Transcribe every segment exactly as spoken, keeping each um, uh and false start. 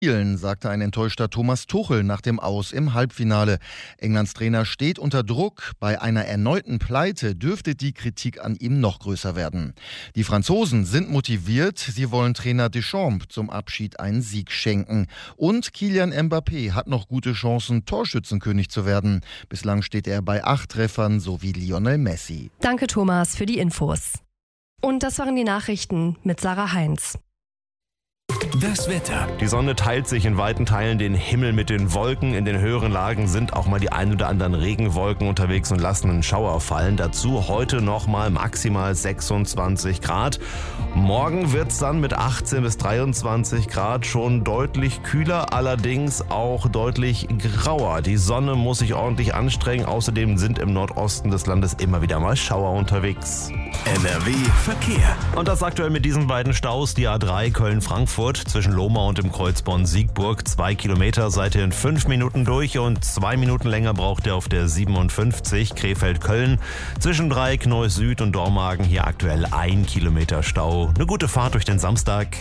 Spielen, sagte ein enttäuschter Thomas Tuchel nach dem Aus im Halbfinale. Englands Trainer steht unter Druck. Bei einer erneuten Pleite dürfte die Kritik an ihm noch größer werden. Die Franzosen sind motiviert. Sie wollen Trainer Deschamps zum Abschied einen Sieg schenken. Und Kylian Mbappé hat noch gute Chancen, Torschützenkönig zu werden. Bislang steht er bei acht Treffern, so wie Lionel Messi. Danke, Thomas, für die Infos. Und das waren die Nachrichten mit Sarah Heinz. Das Wetter. Die Sonne teilt sich in weiten Teilen den Himmel mit den Wolken. In den höheren Lagen sind auch mal die ein oder anderen Regenwolken unterwegs und lassen einen Schauer fallen. Dazu heute nochmal maximal sechsundzwanzig Grad. Morgen wird es dann mit achtzehn bis dreiundzwanzig Grad schon deutlich kühler, allerdings auch deutlich grauer. Die Sonne muss sich ordentlich anstrengen. Außerdem sind im Nordosten des Landes immer wieder mal Schauer unterwegs. N R W Verkehr. Und das aktuell mit diesen beiden Staus, die A drei Köln-Frankfurt zwischen Lohmau und dem Kreuz Bonn-Siegburg. Zwei Kilometer seid ihr in fünf Minuten durch und zwei Minuten länger braucht ihr auf der siebenundfünfzig Krefeld-Köln. Zwischen Dreieck, Neuss Süd und Dormagen hier aktuell ein Kilometer Stau. Eine gute Fahrt durch den Samstag.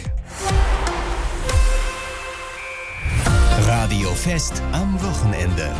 Radio Fest am Wochenende.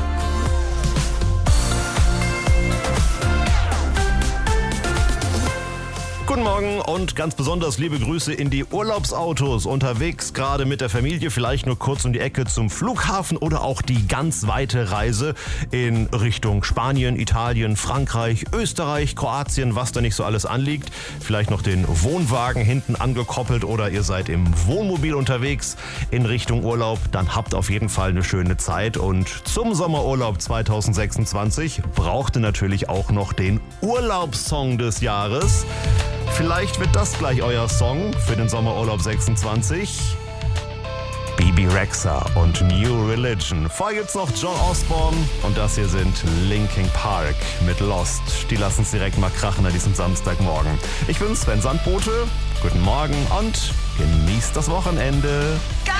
Guten Morgen und ganz besonders liebe Grüße in die Urlaubsautos. Unterwegs gerade mit der Familie, vielleicht nur kurz um die Ecke zum Flughafen oder auch die ganz weite Reise in Richtung Spanien, Italien, Frankreich, Österreich, Kroatien, was da nicht so alles anliegt. Vielleicht noch den Wohnwagen hinten angekoppelt oder ihr seid im Wohnmobil unterwegs in Richtung Urlaub. Dann habt auf jeden Fall eine schöne Zeit und zum Sommerurlaub zwanzig sechsundzwanzig braucht ihr natürlich auch noch den Urlaubssong des Jahres. Vielleicht wird das gleich euer Song für den Sommerurlaub sechsundzwanzig. Bebe Rexha und New Religion. Vorher gibt's noch John Osborne und das hier sind Linkin Park mit Lost. Die lassen es direkt mal krachen an diesem Samstagmorgen. Ich bin Sven Sandbote. Guten Morgen und genießt das Wochenende.